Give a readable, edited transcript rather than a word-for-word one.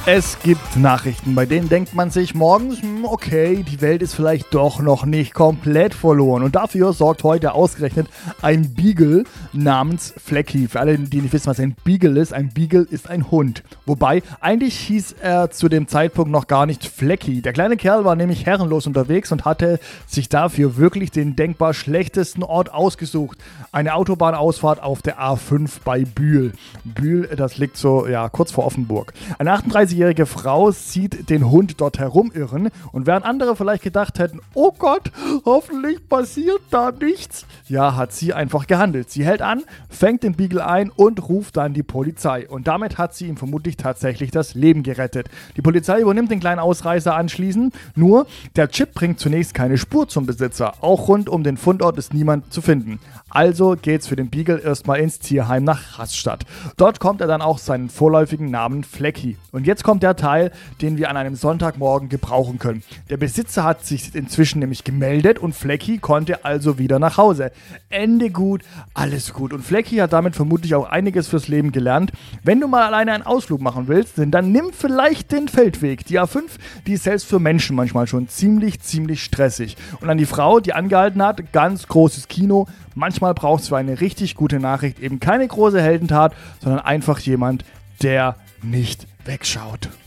Es gibt Nachrichten, bei denen denkt man sich morgens, okay, die Welt ist vielleicht doch noch nicht komplett verloren. Und dafür sorgt heute ausgerechnet ein Beagle namens Flecky. Für alle, die nicht wissen, was ein Beagle ist ein Hund. Wobei, eigentlich hieß er zu dem Zeitpunkt noch gar nicht Flecky. Der kleine Kerl war nämlich herrenlos unterwegs und hatte sich dafür wirklich den denkbar schlechtesten Ort ausgesucht. Eine Autobahnausfahrt auf der A5 bei Bühl. Bühl, das liegt so, kurz vor Offenburg. Eine 38-jährige Frau sieht den Hund dort herumirren und während andere vielleicht gedacht hätten, oh Gott, hoffentlich passiert da nichts, hat sie einfach gehandelt. Sie hält an, fängt den Beagle ein und ruft dann die Polizei. Und damit hat sie ihm vermutlich tatsächlich das Leben gerettet. Die Polizei übernimmt den kleinen Ausreißer anschließend, nur der Chip bringt zunächst keine Spur zum Besitzer. Auch rund um den Fundort ist niemand zu finden. Also geht's für den Beagle erstmal ins Tierheim nach Rastatt. Dort kommt er dann auch seinen vorläufigen Namen Flecky. Und jetzt kommt der Teil, den wir an einem Sonntagmorgen gebrauchen können. Der Besitzer hat sich inzwischen nämlich gemeldet und Flecky konnte also wieder nach Hause. Ende gut, alles gut. Und Flecky hat damit vermutlich auch einiges fürs Leben gelernt. Wenn du mal alleine einen Ausflug machen willst, dann nimm vielleicht den Feldweg. Die A5, die ist selbst für Menschen manchmal schon ziemlich stressig. Und an die Frau, die angehalten hat, ganz großes Kino. Manchmal braucht es für eine richtig gute Nachricht eben keine große Heldentat, sondern einfach jemand, der nicht wegschaut.